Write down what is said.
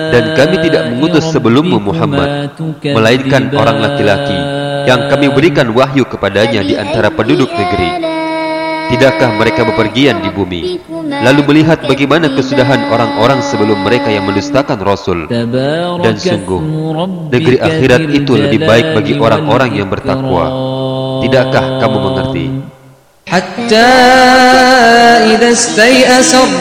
Dan kami tidak mengutus sebelummu Muhammad, melainkan orang laki-laki yang kami berikan wahyu kepadanya di antara penduduk negeri. Tidakkah mereka bepergian di bumi, lalu melihat bagaimana kesudahan orang-orang sebelum mereka yang mendustakan Rasul? Dan sungguh, negeri akhirat itu lebih baik bagi orang-orang yang bertakwa. Tidakkah kamu mengerti?